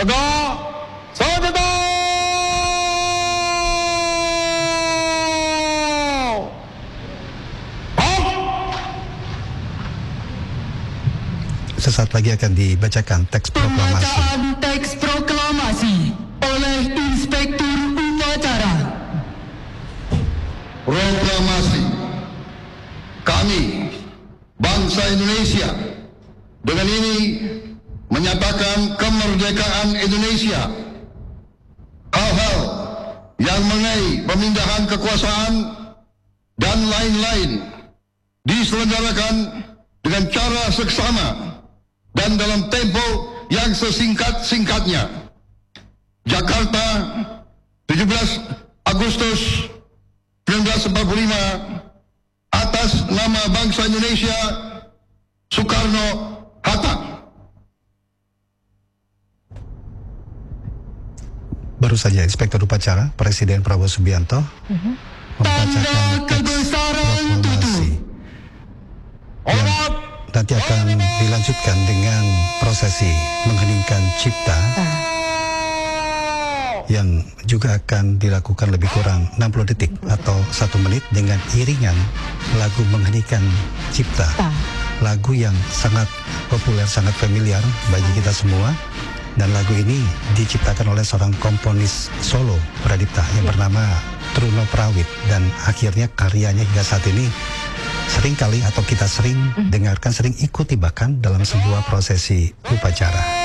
Tegak, sejahtera. Sesaat lagi akan dibacakan teks proklamasi. Pembacaan teks proklamasi oleh Inspektur Upacara. Proklamasi. Kami, bangsa Indonesia, dengan ini menyatakan kemerdekaan Indonesia. Hal-hal yang mengenai pemindahan kekuasaan dan lain-lain diselenggarakan dengan cara seksama dan dalam tempo yang sesingkat-singkatnya. Jakarta, 17 Agustus 1945, atas nama bangsa Indonesia, Soekarno-Hatta. Baru saja Inspektur Upacara Presiden Prabowo Subianto membacakan teks proklamasi yang nanti akan dilanjutkan dengan prosesi mengheningkan cipta yang juga akan dilakukan lebih kurang 60 detik atau 1 menit dengan iringan lagu mengheningkan cipta, lagu yang sangat populer, sangat familiar bagi kita semua. Dan lagu ini diciptakan oleh seorang komponis solo Pradipta yang bernama Truno Prawit, dan akhirnya karyanya hingga saat ini sering kali atau kita sering dengarkan, sering ikuti bahkan dalam sebuah prosesi upacara.